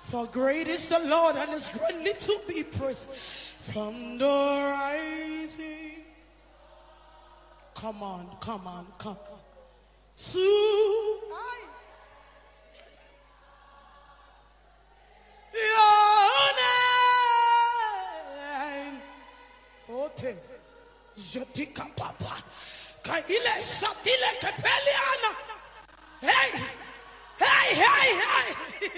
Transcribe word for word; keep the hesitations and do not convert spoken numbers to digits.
For great is the Lord and is greatly to be praised. From the rising. Come on, come on, come on. To your name. Ote. Jotika papa. Kaile satile kepeliana. Hey, hey, hey, hey.